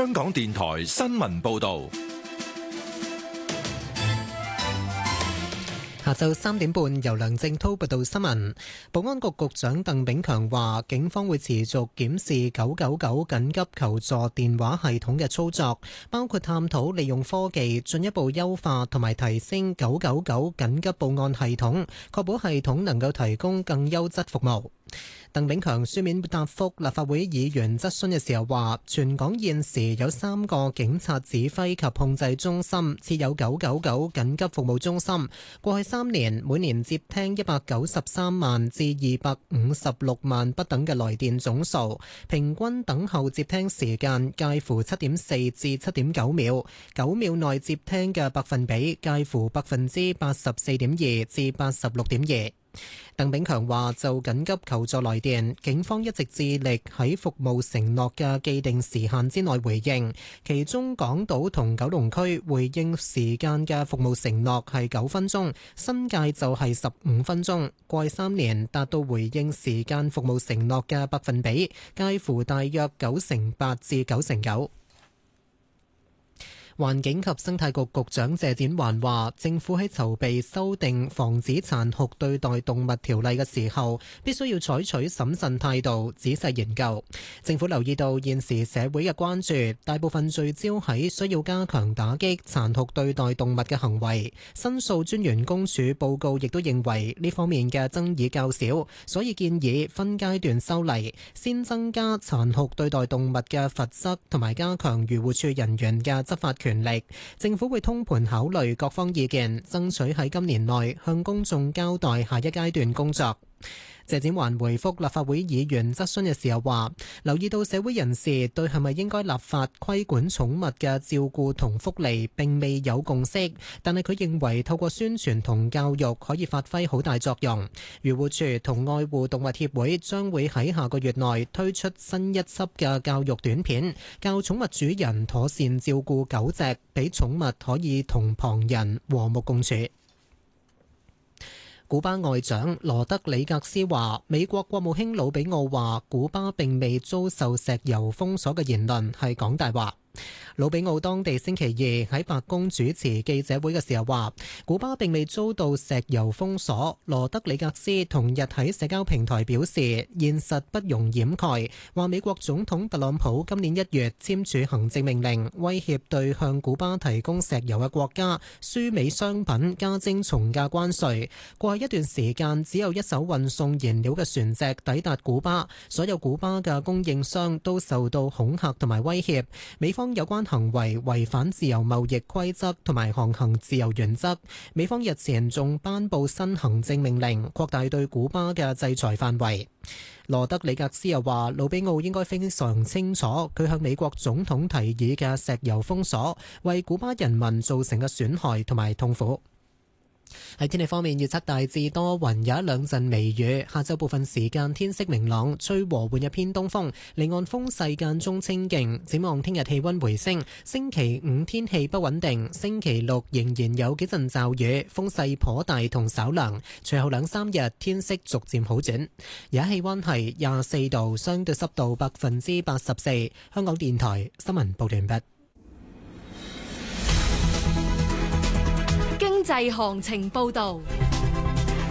香港電台新聞報道。 下晝3點半，由梁正滔報道新聞。保安局局長鄧炳強話，警方會持續檢視999緊急求助電話系統嘅操作，包括探討利用科技進一步優化同埋提升999緊急報案系統，確保系統能夠提供更優質服務。鄧炳強書面答覆立法會議員質詢嘅時候話，全港現時有3個警察指揮及控制中心，設有999緊急服務中心。過去3年，每年接聽193萬至256萬不等嘅來電總數，平均等候接聽時間介乎7.4至7.9秒，9秒內接聽嘅百分比介乎84.2%至86.2%。鄧炳強話，就緊急求助來電，警方一直致力喺服務承諾嘅既定時限之內回應，其中港島同九龍區回應時間嘅服務承諾係9分鐘，新界就係15分鐘。過去3年達到回應時間服務承諾嘅百分比介乎大約98%至99%。環境及生態局局長謝展寰話，政府喺籌備修訂防止殘酷對待動物條例嘅時候，必須要採取審慎態度，仔細研究。政府留意到現時社會嘅關注，大部分聚焦喺需要加強打擊殘酷對待動物嘅行為。申訴專員公署報告亦都認為呢方面嘅爭議較少，所以建議分階段修例，先增加殘酷對待動物嘅罰則，同埋加強漁護署人員嘅執法權力。政府會通盤考慮各方意見，爭取喺今年內向公眾交代下一階段工作。謝展寰回覆立法會議員質詢嘅時候話，留意到社會人士對係咪應該立法規管寵物嘅照顧同福利並未有共識，但係佢認為透過宣傳同教育可以發揮好大作用。漁護署同愛護動物協會將會喺下個月內推出新一輯嘅教育短片，教寵物主人妥善照顧狗隻，俾寵物可以同旁人和睦共處。古巴外長羅德里格斯話，美國國務卿魯比奧話古巴並未遭受石油封鎖嘅言論係講大話。魯比奧當地星期二喺白宮主持記者會嘅時候話，古巴並未遭到石油封鎖。羅德里格斯同日喺社交平台表示，現實不容掩蓋，話美國總統特朗普今年1月簽署行政命令，威脅對向古巴提供石油嘅國家輸美商品加徵從價關稅。過去一段時間，只有一艘運送燃料嘅船隻抵達古巴，所有古巴嘅供應商都受到恐嚇同埋威脅。美方有關行為違反自由貿易規則同埋航行自由原則。美方日前仲頒布新行政命令，擴大對古巴嘅制裁範圍。羅德里格斯又話，魯比奧應該非常清楚佢向美國總統提議嘅石油封鎖為古巴人民造成嘅損害同埋痛苦。喺天氣方面，預測大致多雲，有一兩陣微雨。下晝部分時間天色明朗，吹和緩嘅偏東風，離岸風勢間中清勁。展望聽日氣溫回升，星期5天氣不穩定，星期6仍然有幾陣驟雨，風勢頗大同稍涼。隨後2-3日天色逐漸好轉。而家氣溫係24度，相對濕度84%。香港電台新聞報道完畢。 經濟行情報道。